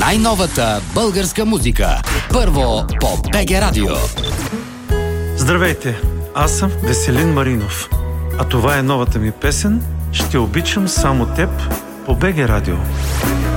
най-новата българска музика. Първо по БГ Радио. Здравейте, аз съм Веселин Маринов. А това е новата ми песен "Ще обичам само теб" по БГ Радио.